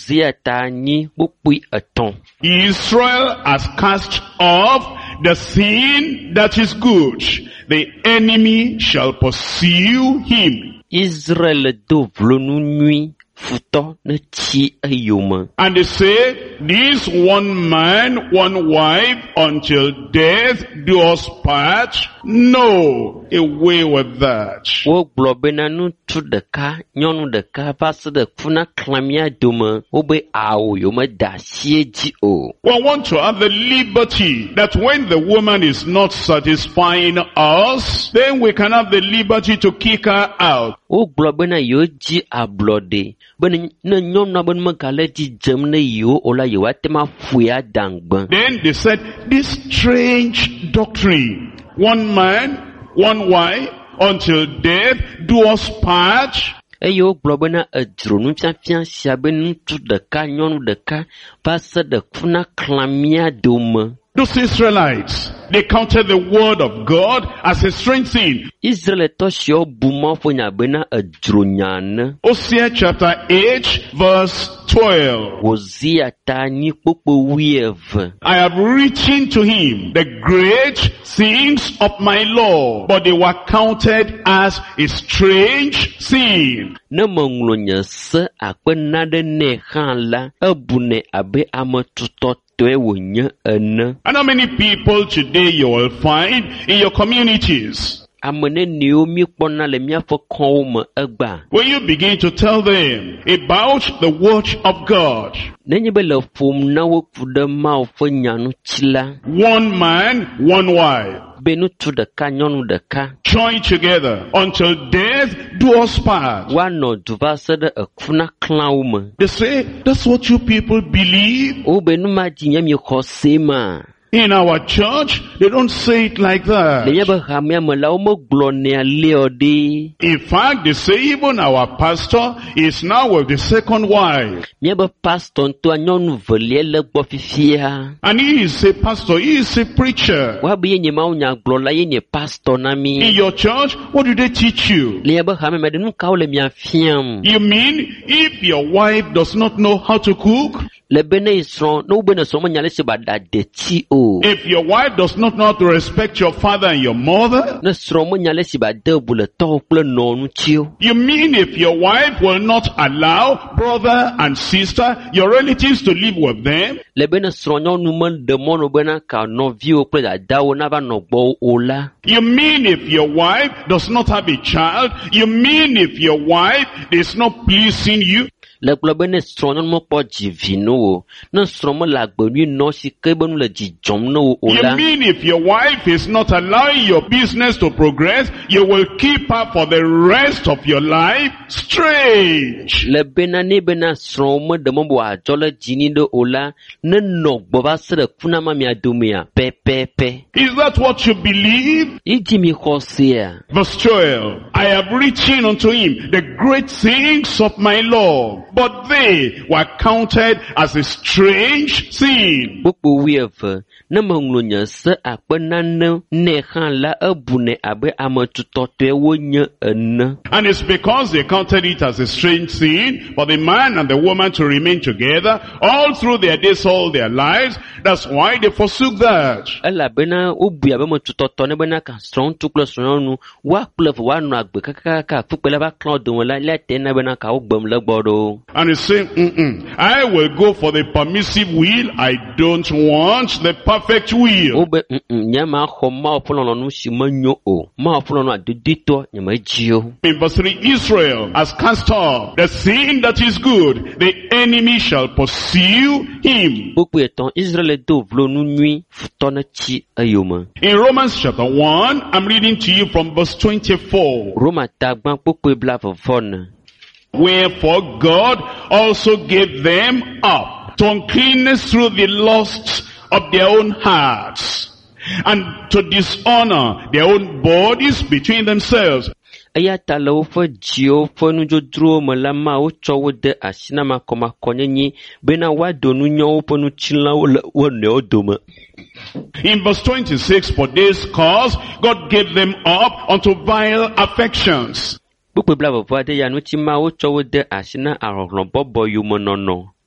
Israel has cast off the sin that is good. The enemy shall pursue him. Israel do vlonu nui futo ne chi ayuma. And they say, this one man, one wife, until death do us part. No, away with that. Wo globena nu tu deka, nyonu deka, passe de kuna klamia duma, obe au yoma da sieji o. We want to have the liberty that when the woman is not satisfying us, then we can have the liberty to kick her out. Wo globena yoji ablode. Ben na nyom na ben makale ji jem na yo ola yo atema fuya dangban. Then they said, this strange doctrine, one man, one wife, until death do us part. Eyo globena adronu champion siabenu tu deka nyonu deka passe de kuna klamia duma. Those Israelites, they counted the word of God as a strange thing. Israel toshio buma fonya bena adronyan. Hosea chapter 8 verse 12. Hosea tani popo wiev. I have written to him the great things of my law, but they were counted as a strange sin. Namanglonya se akwenade ne khanla abune abe amatutot. And how many people today you will find in your communities? When you begin to tell them about the word of God, one man, one wife, join together until death do us part. They say, that's what you people believe? In our church, they don't say it like that. In fact, they say even our pastor is now with the second wife. And he is a pastor, he is a preacher. In your church, what do they teach you? You mean if your wife does not know how to cook? If your wife does not know how to respect your father and your mother? You mean if your wife will not allow brother and sister, your relatives, to live with them? You mean if your wife does not have a child? You mean if your wife is not pleasing you? You mean if your wife is not allowing your business to progress, you will keep her for the rest of your life? Strange. Is that what you believe? Verse 12. I have written unto him the great things of my law, but they were counted as a strange sin. And it's because they counted it as a strange sin for the man and the woman to remain together all through their days, all their lives. That's why they forsook that. And he's saying, I will go for the permissive will. I don't want the perfect will. In verse 3, Israel has cast off the sin that is good. The enemy shall pursue him. In Romans chapter 1, I'm reading to you from verse 24. Wherefore God also gave them up to uncleanness through the lusts of their own hearts, and to dishonor their own bodies between themselves. In verse 26, for this cause God gave them up unto vile affections.